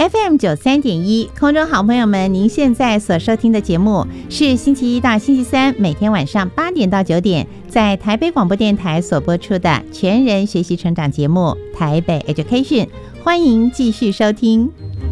FM93.1，空中好朋友们，您现在所收听的节目是星期一到星期三每天晚上8点到9点，在台北广播电台所播出的全人学习成长节目《台北 Education》，欢迎继续收听。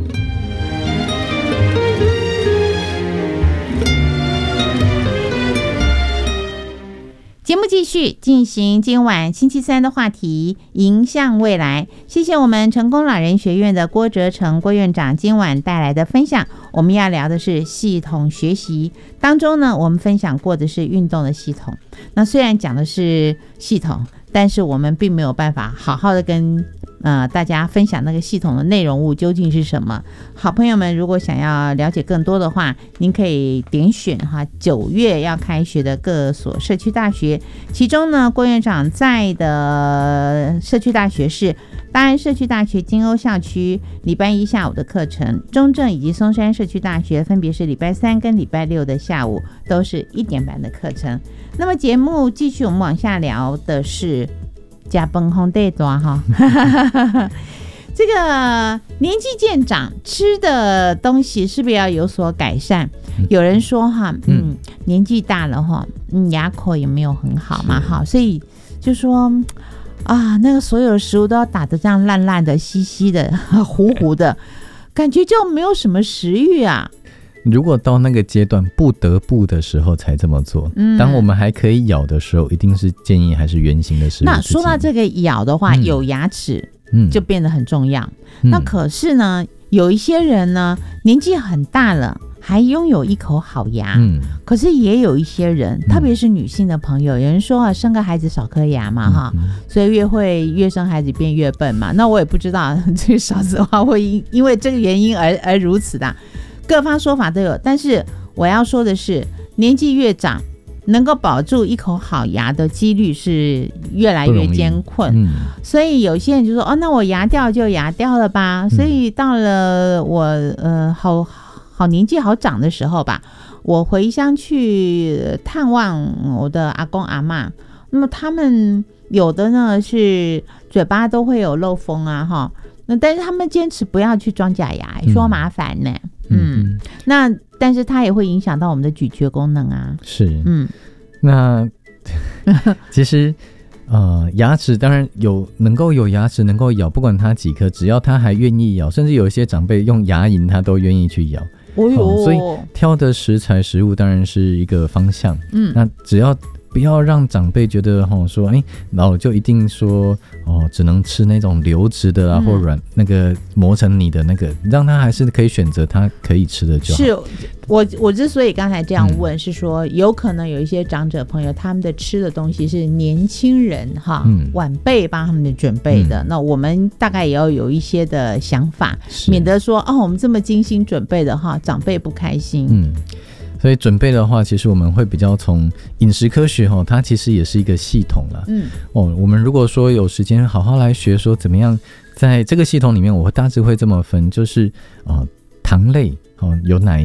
节目继续进行今晚星期三的话题，迎向未来。谢谢我们成功老人学院的郭哲成郭院长今晚带来的分享。我们要聊的是系统学习当中呢，我们分享过的是运动的系统。那虽然讲的是系统，但是我们并没有办法好好的跟大家分享那个系统的内容物究竟是什么。好朋友们，如果想要了解更多的话，您可以点选9月要开学的各所社区大学，其中呢，郭院长在的社区大学是大安社区大学金瓯校区，礼拜一下午的课程；中正以及松山社区大学分别是礼拜三跟礼拜六的下午，都是1点半的课程。那么节目继续，我们往下聊的是加崩烘带多哈，这个年纪渐长，吃的东西是不是要有所改善？有人说年纪大了牙口也没有很好嘛所以就说那个所有的食物都要打得这样烂烂的、稀稀的、糊糊的，感觉就没有什么食欲啊。 如果到那个阶段不得不的时候才这么做，当我们还可以咬的时候，一定是建议还是原形的食物。 那说到这个咬的话，有牙齿就变得很重要。那可是呢，有一些人呢，年纪很大了还拥有一口好牙，可是也有一些人，特别是女性的朋友，有人说生个孩子少颗牙嘛所以越生孩子变越笨嘛。那我也不知道这个少子化会因为这个原因而如此的。各方说法都有，但是我要说的是，年纪越长，能够保住一口好牙的几率是越来越艰困。所以有些人就说那我牙掉就牙掉了吧。所以到了我好年纪好长的时候吧，我回乡去探望我的阿公阿嬷，那么他们有的呢是嘴巴都会有漏风但是他们坚持不要去装假牙，说麻烦呢。那但是它也会影响到我们的咀嚼功能啊。 是，那其实牙齿当然能够有牙齿能够咬，不管它几颗，只要它还愿意咬，甚至有一些长辈用牙龈，他都愿意去咬。所以挑的食材食物当然是一个方向。那只要不要让长辈觉得说然后就一定说只能吃那种流质的或软那个磨成泥的那个，让他还是可以选择他可以吃的就好。是我之所以刚才这样问，是说有可能有一些长者朋友他们的吃的东西是年轻人晚辈帮他们准备的，那我们大概也要有一些的想法，免得说我们这么精心准备的长辈不开心。 所以准备的话，其实我们会比较从饮食科学它其实也是一个系统啦。我们如果说有时间好好来学说怎么样在这个系统里面，我大致会这么分，就是糖类有哪